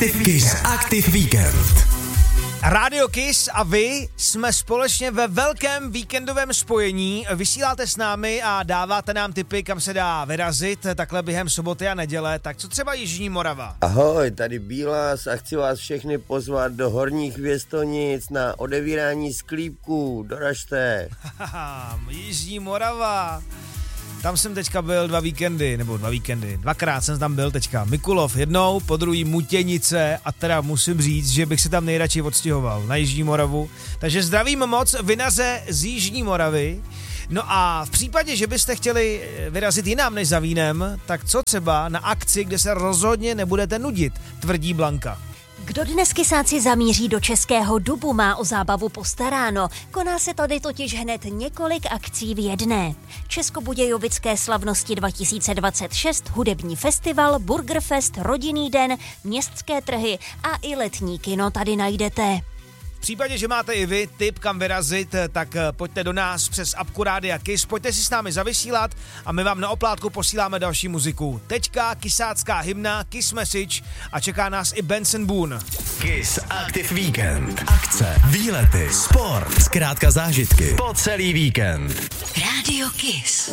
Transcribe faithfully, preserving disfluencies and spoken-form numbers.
Aktiv Kiss. Aktiv Víkend. Radio Kiss a vy jsme společně ve velkém víkendovém spojení. Vysíláte s námi a dáváte nám tipy, kam se dá vyrazit takhle během soboty a neděle. Tak co třeba Jižní Morava? Ahoj, tady Bílas a chci vás všechny pozvat do Horních Věstonic na odevírání sklípků. Doražte. Jižní Morava. Tam jsem teďka byl dva víkendy, nebo dva víkendy, dvakrát jsem tam byl teďka. Mikulov jednou, po druhý Mutěnice a teda musím říct, že bych se tam nejradši odstěhoval na Jižní Moravu. Takže zdravím moc vinaře z Jižní Moravy. No a v případě, že byste chtěli vyrazit jinam než za vínem, tak co třeba na akci, kde se rozhodně nebudete nudit, tvrdí Blanka. Kdo dnes kysáci zamíří do Českého Dubu, má o zábavu postaráno. Koná se tady totiž hned několik akcí v jedné. Českobudějovické slavnosti dva tisíce dvacet šest, hudební festival, Burgerfest, rodinný den, městské trhy a i letní kino tady najdete. V případě, že máte i vy tip, kam vyrazit, tak pojďte do nás přes apku Rádia Kiss, pojďte si s námi zavysílat a my vám na oplátku posíláme další muziku. Teďka kysácká hymna, Kiss Message a čeká nás i Benson Boone. Kiss Aktiv Víkend. Akce, výlety, sport, zkrátka zážitky po celý víkend. Radio Kiss.